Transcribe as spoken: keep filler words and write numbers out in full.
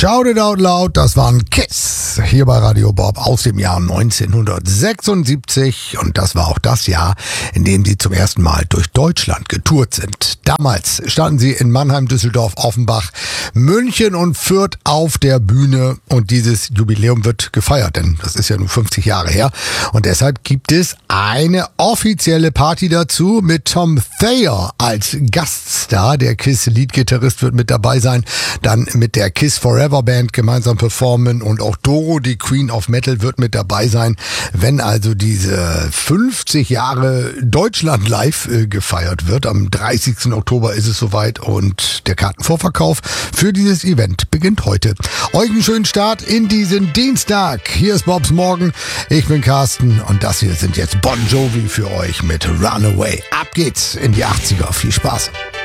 Shout It Out Loud, das waren Kiss hier bei Radio Bob aus dem Jahr neunzehnhundertsechsundsiebzig und das war auch das Jahr, in dem sie zum ersten Mal durch Deutschland getourt sind. Damals standen sie in Mannheim, Düsseldorf, Offenbach, München und Fürth auf der Bühne und dieses Jubiläum wird gefeiert, denn das ist ja nun fünfzig Jahre her und deshalb gibt es eine offizielle Party dazu mit Tom Thayer als Gaststar. Der Kiss-Leadgitarrist wird mit dabei sein, dann mit der Kiss Forever Band gemeinsam performen und auch Doro, die Queen of Metal, wird mit dabei sein, wenn also diese fünfzig Jahre Deutschland live äh, gefeiert wird. Am dreißigsten Oktober ist es soweit und der Kartenvorverkauf für dieses Event beginnt heute. Euch einen schönen Start in diesen Dienstag. Hier ist Bobs Morgen. Ich bin Carsten und das hier sind jetzt Bon Jovi für euch mit Runaway. Ab geht's in die achtziger. Viel Spaß.